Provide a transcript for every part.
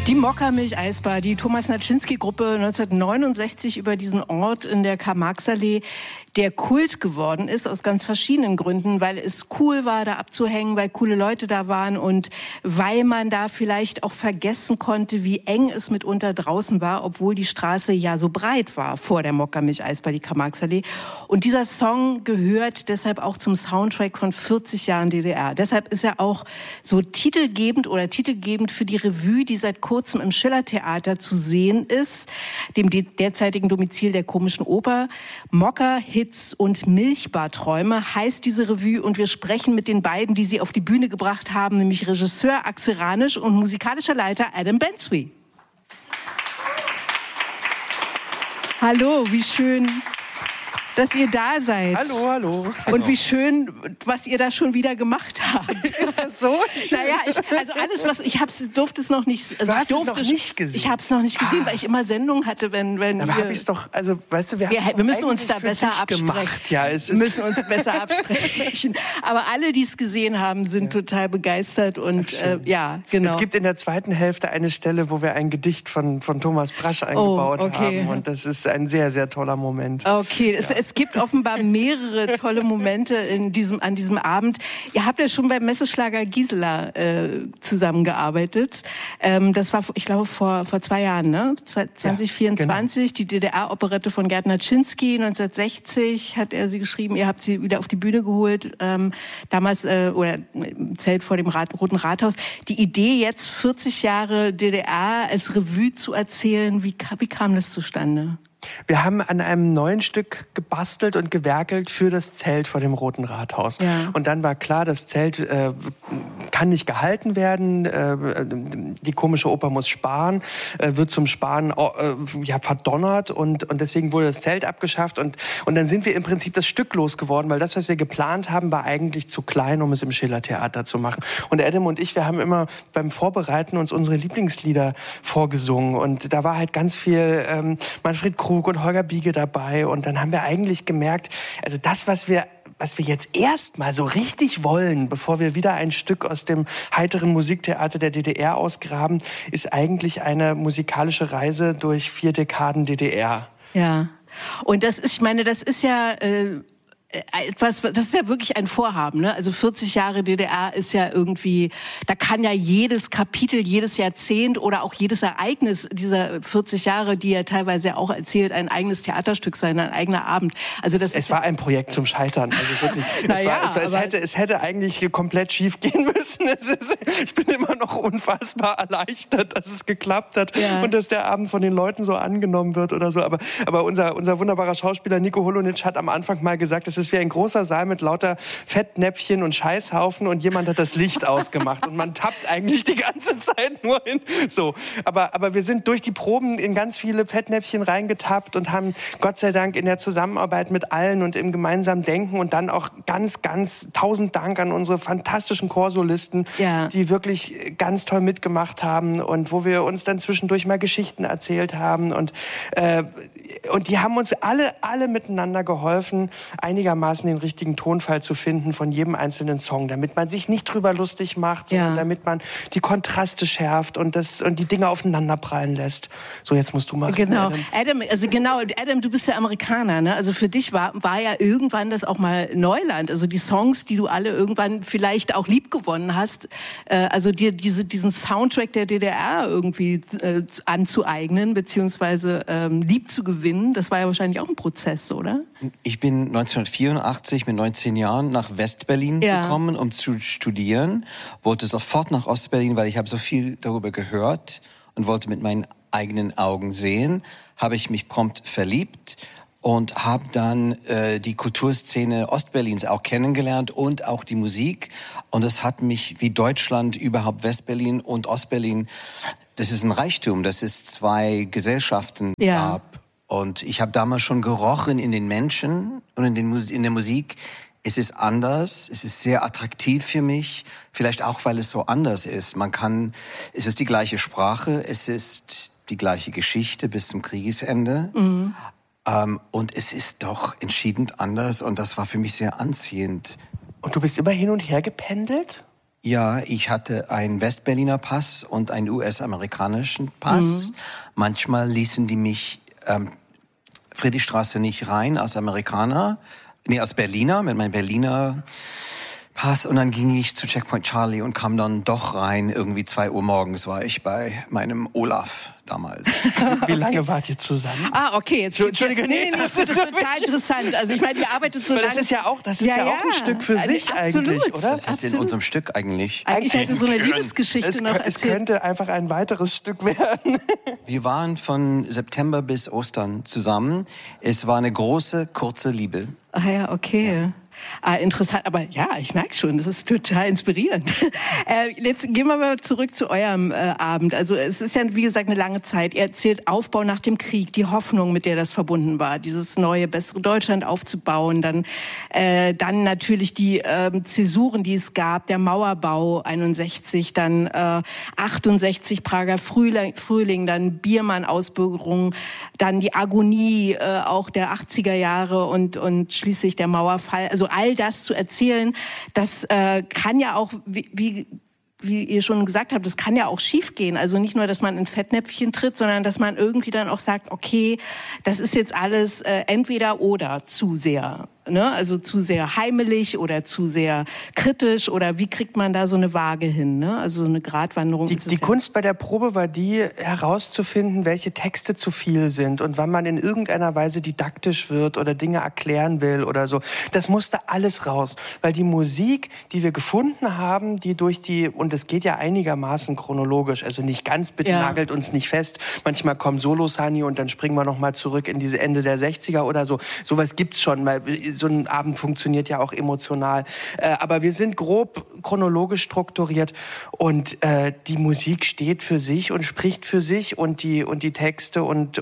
Die Mokka-Milch-Eisbar, die Thomas-Naczynski-Gruppe 1969 über diesen Ort in der Karl-Marx-Allee, der Kult geworden ist, aus ganz verschiedenen Gründen, weil es cool war, da abzuhängen, weil coole Leute da waren und weil man da vielleicht auch vergessen konnte, wie eng es mitunter draußen war, obwohl die Straße ja so breit war vor der Mokka-Milch-Eisbar, die Karl-Marx-Allee. Und dieser Song gehört deshalb auch zum Soundtrack von 40 Jahren DDR. Deshalb ist er auch so titelgebend für die Revue, die seit kurzem im Schillertheater zu sehen ist, dem derzeitigen Domizil der Komischen Oper. Mokka, Hits und Milchbarträume heißt diese Revue und wir sprechen mit den beiden, die sie auf die Bühne gebracht haben, nämlich Regisseur Axel Ranisch und musikalischer Leiter Adam Bensby. Hallo, wie schön, dass ihr da seid. Hallo, hallo. Und wie schön, was ihr da schon wieder gemacht habt. Ist das so? Naja, durfte es noch nicht. Also du hast es noch nicht gesehen? Ich habe es noch nicht gesehen, weil ich immer Sendungen hatte, wenn aber habe ich es doch, also weißt du, wir müssen uns da besser absprechen. Ja, wir müssen uns besser absprechen. Aber alle, die es gesehen haben, sind total begeistert und ja, genau. Es gibt in der zweiten Hälfte eine Stelle, wo wir ein Gedicht von Thomas Brasch eingebaut haben und das ist ein sehr, sehr toller Moment. Okay, es gibt offenbar mehrere tolle Momente an diesem Abend. Ihr habt ja schon beim Messeschlager Gisela zusammengearbeitet. Das war, ich glaube, vor 2 Jahren, ne? 2024, ja, genau. Die DDR-Operette von Gerd Naczynski, 1960 hat er sie geschrieben. Ihr habt sie wieder auf die Bühne geholt, damals oder im Zelt vor dem Roten Rathaus. Die Idee, jetzt 40 Jahre DDR als Revue zu erzählen, wie kam das zustande? Wir haben an einem neuen Stück gebastelt und gewerkelt für das Zelt vor dem Roten Rathaus. Ja. Und dann war klar, das Zelt kann nicht gehalten werden. Die Komische Oper muss sparen, wird zum Sparen verdonnert. Und deswegen wurde das Zelt abgeschafft. Und dann sind wir im Prinzip das Stück losgeworden, weil das, was wir geplant haben, war eigentlich zu klein, um es im Schillertheater zu machen. Und Adam und ich, wir haben immer beim Vorbereiten uns unsere Lieblingslieder vorgesungen. Und da war halt ganz viel Manfred Krug und Holger Biege dabei und dann haben wir eigentlich gemerkt, also das, was wir jetzt erstmal so richtig wollen, bevor wir wieder ein Stück aus dem heiteren Musiktheater der DDR ausgraben, ist eigentlich eine musikalische Reise durch 4 Dekaden DDR. Ja, und das ist ja das ist ja wirklich ein Vorhaben, ne? Also 40 Jahre DDR ist ja irgendwie, da kann ja jedes Kapitel, jedes Jahrzehnt oder auch jedes Ereignis dieser 40 Jahre, die er teilweise auch erzählt, ein eigenes Theaterstück sein, ein eigener Abend. Also es war ein Projekt zum Scheitern, also wirklich. Es hätte eigentlich komplett schief gehen müssen. Ich bin immer noch unfassbar erleichtert, dass es geklappt hat und dass der Abend von den Leuten so angenommen wird oder so. Aber unser wunderbarer Schauspieler Nico Holonitsch hat am Anfang mal gesagt, es ist wie ein großer Saal mit lauter Fettnäpfchen und Scheißhaufen und jemand hat das Licht ausgemacht und man tappt eigentlich die ganze Zeit nur hin. So, aber wir sind durch die Proben in ganz viele Fettnäpfchen reingetappt und haben Gott sei Dank in der Zusammenarbeit mit allen und im gemeinsamen Denken und dann auch ganz 1000 Dank an unsere fantastischen Chorsolisten, die wirklich ganz toll mitgemacht haben und wo wir uns dann zwischendurch mal Geschichten erzählt haben und die haben uns alle miteinander geholfen, einigermaßen den richtigen Tonfall zu finden von jedem einzelnen Song, damit man sich nicht drüber lustig macht, sondern damit man die Kontraste schärft und die Dinge aufeinander prallen lässt. So, jetzt musst du mal reden, Genau. Adam, du bist ja Amerikaner, ne? Also für dich war ja irgendwann das auch mal Neuland. Also die Songs, die du alle irgendwann vielleicht auch liebgewonnen hast, also dir diesen Soundtrack der DDR irgendwie anzueignen, beziehungsweise lieb zu gewinnen, das war ja wahrscheinlich auch ein Prozess, oder? Ich bin 1984 mit 19 Jahren nach Westberlin gekommen, um zu studieren. Wollte sofort nach Ostberlin, weil ich habe so viel darüber gehört und wollte mit meinen eigenen Augen sehen. Habe ich mich prompt verliebt und habe dann die Kulturszene Ostberlins auch kennengelernt und auch die Musik. Und das hat mich, wie Deutschland, überhaupt Westberlin und Ostberlin, das ist ein Reichtum, das ist 2 Gesellschaften gab. Und ich habe damals schon gerochen in den Menschen und in der Musik. Es ist anders, es ist sehr attraktiv für mich, vielleicht auch, weil es so anders ist. Es ist die gleiche Sprache, es ist die gleiche Geschichte bis zum Kriegsende. Mhm. Und es ist doch entschieden anders und das war für mich sehr anziehend. Und du bist immer hin und her gependelt? Ja, ich hatte einen Westberliner Pass und einen US-amerikanischen Pass. Manchmal ließen die mich Friedrichstraße nicht rein als Amerikaner, als Berliner mit meinem Berliner Pass. Und dann ging ich zu Checkpoint Charlie und kam dann doch rein. Irgendwie 2 Uhr morgens war ich bei meinem Olaf damals. Wie lange wart ihr zusammen? Okay. Jetzt Entschuldigung, nee, das ist total interessant. Also ich meine, ihr arbeitet so lange. Das ist ja auch ein Stück für sich eigentlich, oder? Das hätte in unserem Stück eigentlich hätte so eine Liebesgeschichte noch erzählt. Es könnte einfach ein weiteres Stück werden. Wir waren von September bis Ostern zusammen. Es war eine große, kurze Liebe. Ah ja, okay. Ja. Interessant, aber ja, ich merke schon, das ist total inspirierend. Jetzt gehen wir mal zurück zu eurem Abend. Also es ist ja, wie gesagt, eine lange Zeit. Ihr erzählt Aufbau nach dem Krieg, die Hoffnung, mit der das verbunden war, dieses neue, bessere Deutschland aufzubauen. Dann natürlich die Zäsuren, die es gab, der Mauerbau 61, dann 68 Prager Frühling, dann Biermann-Ausbürgerung, dann die Agonie auch der 80er Jahre und schließlich der Mauerfall. Also all das zu erzählen, das kann ja auch, wie ihr schon gesagt habt, das kann ja auch schiefgehen. Also nicht nur, dass man in Fettnäpfchen tritt, sondern dass man irgendwie dann auch sagt, okay, das ist jetzt alles entweder oder zu sehr. Ne? Also zu sehr heimelig oder zu sehr kritisch oder wie kriegt man da so eine Waage hin? Ne? Also so eine Gratwanderung. Die Kunst bei der Probe war die, herauszufinden, welche Texte zu viel sind und wann man in irgendeiner Weise didaktisch wird oder Dinge erklären will oder so. Das musste alles raus, weil die Musik, die wir gefunden haben, die durch und es geht ja einigermaßen chronologisch, also nicht ganz, bitte nagelt uns nicht fest. Manchmal kommen Solos, Hani, und dann springen wir nochmal zurück in diese Ende der 60er oder so. Sowas gibt's schon, weil so ein Abend funktioniert ja auch emotional. Aber wir sind grob chronologisch strukturiert und die Musik steht für sich und spricht für sich und die Texte und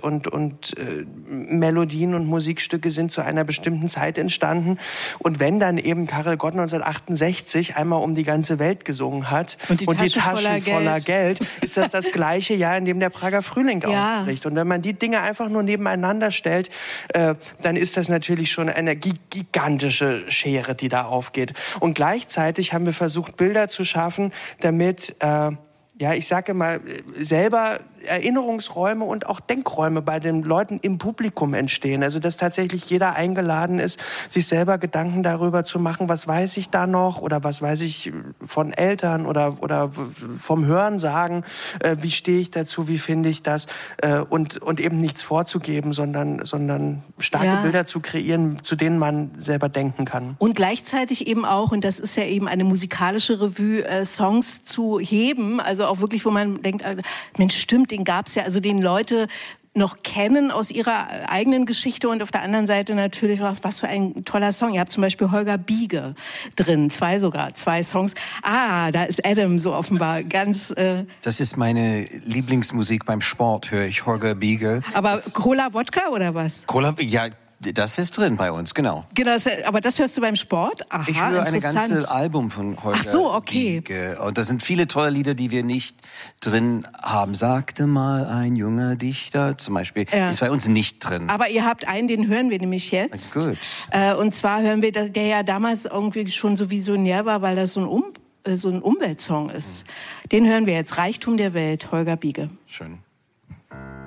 Melodien und Musikstücke sind zu einer bestimmten Zeit entstanden. Und wenn dann eben Karel Gott 1968 einmal um die ganze Welt gesungen hat und die Taschen voller Geld, ist das gleiche Jahr, in dem der Prager Frühling ausbricht. Und wenn man die Dinge einfach nur nebeneinander stellt, dann ist das natürlich schon eine gigantische Schere, die da aufgeht. Und gleichzeitig haben wir versucht, Bilder zu schaffen, damit, ich sage mal, selber Erinnerungsräume und auch Denkräume bei den Leuten im Publikum entstehen. Also dass tatsächlich jeder eingeladen ist, sich selber Gedanken darüber zu machen, was weiß ich da noch oder was weiß ich von Eltern oder vom Hörensagen, wie stehe ich dazu, wie finde ich das und eben nichts vorzugeben, sondern starke Bilder zu kreieren, zu denen man selber denken kann. Und gleichzeitig eben auch, und das ist ja eben eine musikalische Revue, Songs zu heben, also auch wirklich, wo man denkt, Mensch, stimmt, den gab's ja, also den Leute noch kennen aus ihrer eigenen Geschichte und auf der anderen Seite natürlich, was für ein toller Song. Ihr habt zum Beispiel Holger Biege drin, 2 Songs. Da ist Adam so offenbar ganz... Das ist meine Lieblingsmusik beim Sport, höre ich Holger Biege. Aber Cola Wodka oder was? Cola, ja, das ist drin bei uns, genau. Genau, aber das hörst du beim Sport? Aha, ich höre ein ganzes Album von Holger Biege. Und da sind viele tolle Lieder, die wir nicht drin haben. Sagte mal ein junger Dichter, zum Beispiel, ist bei uns nicht drin. Aber ihr habt einen, den hören wir nämlich jetzt. Gut. Und zwar hören wir, der ja damals irgendwie schon so visionär war, weil das so ein Umweltsong ist. Den hören wir jetzt, Reichtum der Welt, Holger Biege. Schön.